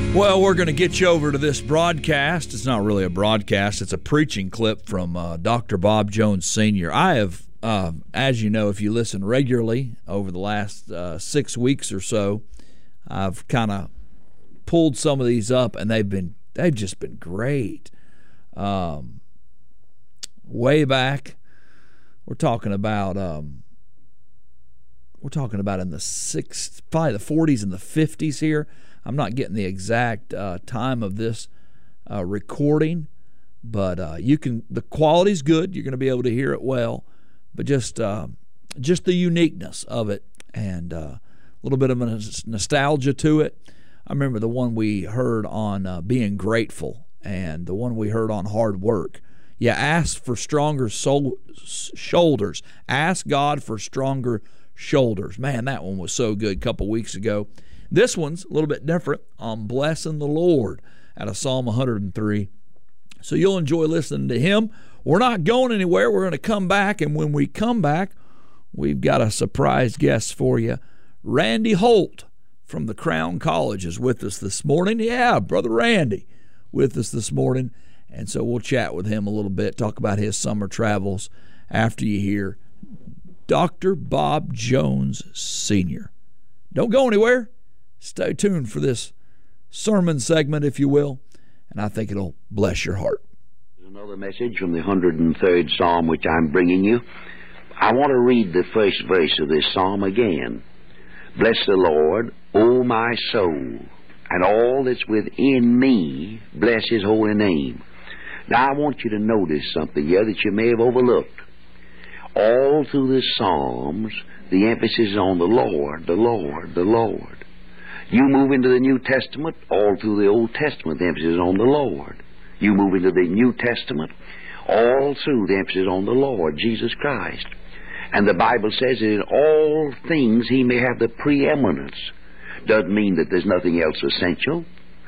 Well, we're going to get you over to this broadcast. It's not really a broadcast. It's a preaching clip from Dr. Bob Jones Sr. I have, as you know, if you listen regularly over the last 6 weeks or so, I've kind of pulled some of these up, and they've just been great. Way back, we're talking about in the probably the 40s and the 50s here. I'm not getting the exact time of this recording, but the quality's good. You're going to be able to hear it well, but just the uniqueness of it and a little bit of a nostalgia to it. I remember the one we heard on being grateful and the one we heard on hard work. Yeah, ask for stronger shoulders. Ask God for stronger shoulders. Man, that one was so good a couple weeks ago. This one's a little bit different on blessing the Lord out of Psalm 103. So you'll enjoy listening to him. We're not going anywhere. We're going to come back, and when we come back, we've got a surprise guest for you. Randy Holt from the Crown College is with us this morning. Yeah, Brother Randy with us this morning. And so we'll chat with him a little bit, talk about his summer travels after you hear Dr. Bob Jones Sr. Don't go anywhere. Stay tuned for this sermon segment, if you will, and I think it'll bless your heart. Another message from the 103rd Psalm, which I'm bringing you. I want to read the first verse of this psalm again. Bless the Lord, O my soul, and all that's within me, bless his holy name. Now, I want you to notice something here that you may have overlooked. All through the Psalms, the emphasis is on the Lord, the Lord, the Lord. You move into the New Testament, all through the Old Testament, the emphasis is on the Lord. You move into the New Testament, all through the emphasis is on the Lord, Jesus Christ. And the Bible says that in all things he may have the preeminence. Doesn't mean that there's nothing else essential.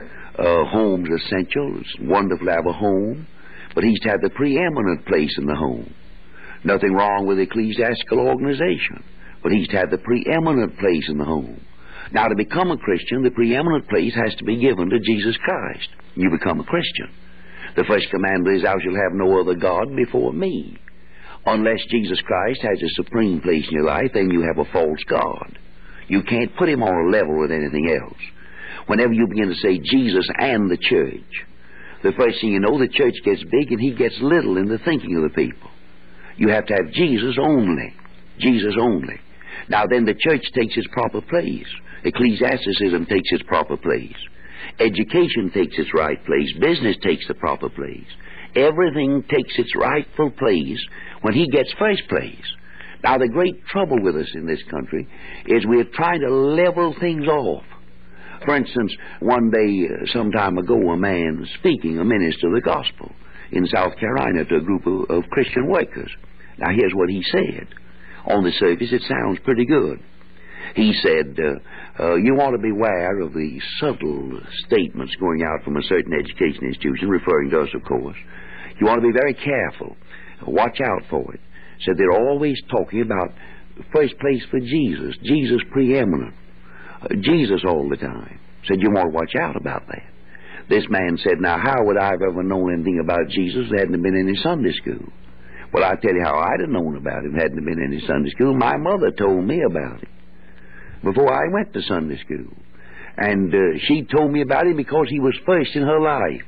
Home's essential. It's wonderful to have a home. But he's to have the preeminent place in the home. Nothing wrong with ecclesiastical organization. But he's to have the preeminent place in the home. Now, to become a Christian, the preeminent place has to be given to Jesus Christ. You become a Christian. The first commandment is, thou shalt have no other God before me. Unless Jesus Christ has a supreme place in your life, then you have a false God. You can't put him on a level with anything else. Whenever you begin to say Jesus and the church, the first thing you know, the church gets big and he gets little in the thinking of the people. You have to have Jesus only. Jesus only. Now then the church takes its proper place. Ecclesiasticism takes its proper place. Education takes its right place. Business takes the proper place. Everything takes its rightful place when he gets first place. Now the great trouble with us in this country is we're trying to level things off. For instance, one day, some time ago, a man speaking, a minister of the gospel in South Carolina to a group of Christian workers. Now here's what he said. On the surface it sounds pretty good. He said, you want to beware of the subtle statements going out from a certain education institution, referring to us, of course. You want to be very careful. Watch out for it. Said they're always talking about first place for Jesus, Jesus preeminent, Jesus all the time. Said you want to watch out about that. This man said, now how would I have ever known anything about Jesus if there hadn't been any Sunday school? Well, I tell you how I'd have known about him if there hadn't been any Sunday school. My mother told me about it before I went to Sunday school. And she told me about him because he was first in her life.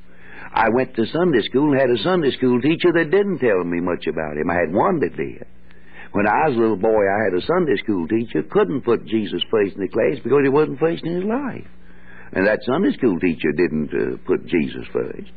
I went to Sunday school and had a Sunday school teacher that didn't tell me much about him. I had one that did. When I was a little boy, I had a Sunday school teacher couldn't put Jesus first in the class because he wasn't first in his life. And that Sunday school teacher didn't put Jesus first.